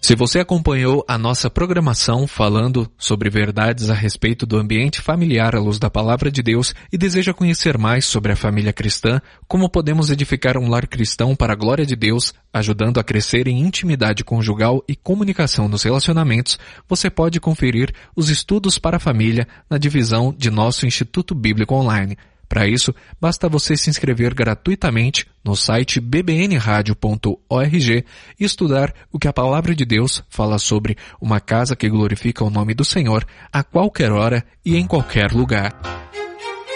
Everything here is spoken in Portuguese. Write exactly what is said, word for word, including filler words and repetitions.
Se você acompanhou a nossa programação falando sobre verdades a respeito do ambiente familiar à luz da Palavra de Deus e deseja conhecer mais sobre a família cristã, como podemos edificar um lar cristão para a glória de Deus, ajudando a crescer em intimidade conjugal e comunicação nos relacionamentos, você pode conferir os estudos para a família na divisão de nosso Instituto Bíblico Online. Para isso, basta você se inscrever gratuitamente no site b b n radio ponto org e estudar o que a Palavra de Deus fala sobre uma casa que glorifica o nome do Senhor a qualquer hora e em qualquer lugar.